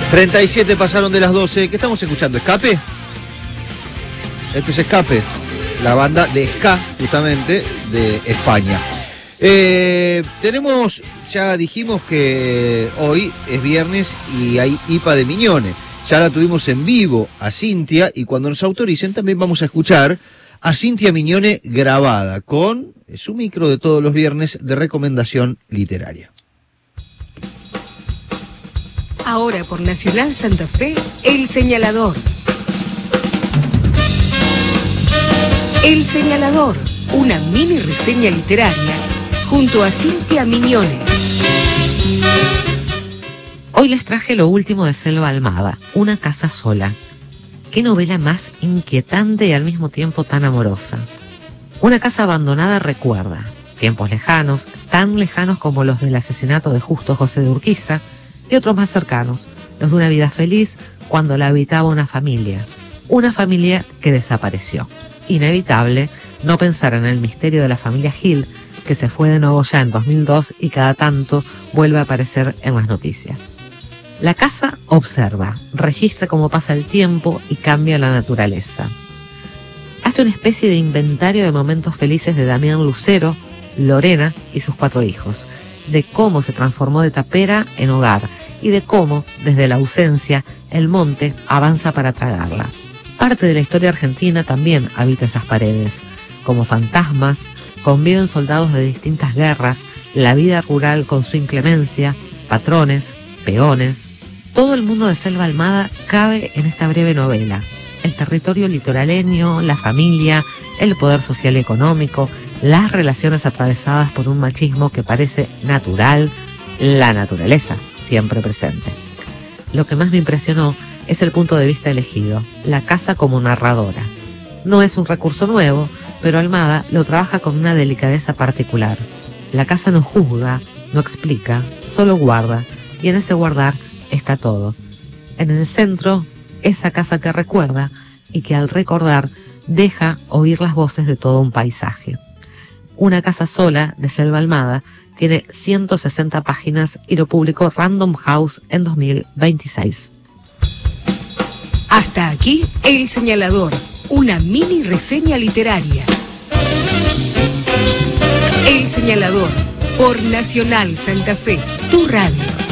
37 pasaron de las 12. ¿Qué estamos escuchando? ¿Escape? Esto es Escape, la banda de ska, justamente, de España. Ya dijimos que hoy es viernes y hay IPA de Miñone. Ya la tuvimos en vivo a Cintia y cuando nos autoricen también vamos a escuchar a Cintia Miñone grabada con su micro de todos los viernes de recomendación literaria. Ahora por Nacional Santa Fe, El Señalador. El Señalador, una mini reseña literaria junto a Cintia Miñone. Hoy les traje lo último de Selva Almada, Una casa sola. Qué novela más inquietante y al mismo tiempo tan amorosa. Una casa abandonada recuerda tiempos lejanos, tan lejanos como los del asesinato de Justo José de Urquiza, y otros más cercanos, los de una vida feliz cuando la habitaba una familia que desapareció. Inevitable no pensar en el misterio de la familia Gil, que se fue de nuevo ya en 2002 y cada tanto vuelve a aparecer en las noticias. La casa observa, registra cómo pasa el tiempo y cambia la naturaleza. Hace una especie de inventario de momentos felices de Damián Lucero, Lorena y sus 4 hijos, de cómo se transformó de tapera en hogar y de cómo, desde la ausencia, el monte avanza para tragarla. Parte de la historia argentina también habita esas paredes. Como fantasmas, conviven soldados de distintas guerras, la vida rural con su inclemencia, patrones, peones. Todo el mundo de Selva Almada cabe en esta breve novela. El territorio litoraleño, la familia, el poder social y económico, las relaciones atravesadas por un machismo que parece natural, la naturaleza siempre presente. Lo que más me impresionó es el punto de vista elegido, la casa como narradora. No es un recurso nuevo, pero Almada lo trabaja con una delicadeza particular. La casa no juzga, no explica, solo guarda, y en ese guardar está todo. En el centro, esa casa que recuerda y que al recordar deja oír las voces de todo un paisaje. Una casa sola de Selva Almada tiene 160 páginas y lo publicó Random House en 2026. Hasta aquí El Señalador, una mini reseña literaria. El Señalador, por Nacional Santa Fe, tu radio.